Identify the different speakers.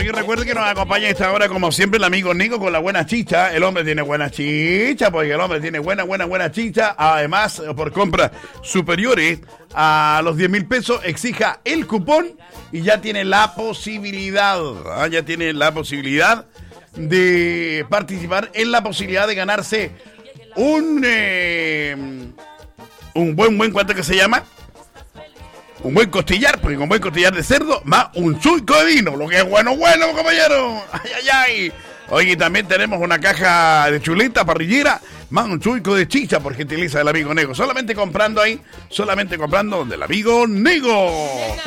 Speaker 1: Oye, recuerde que nos acompaña a esta hora, como siempre, el amigo Nico con la buena chicha. El hombre tiene buena chicha, porque el hombre tiene buena chicha. Además, por compras superiores a los 10.000 pesos, exija el cupón y ya tiene la posibilidad, de participar en la posibilidad de ganarse un buen, ¿cuánto que se llama? Un buen costillar, porque con buen costillar de cerdo, más un chuico de vino, lo que es bueno, compañero. Ay. Oye, también tenemos una caja de chuleta parrillera, más un chuico de chicha, por gentileza del amigo Nego. Solamente comprando del amigo Nego.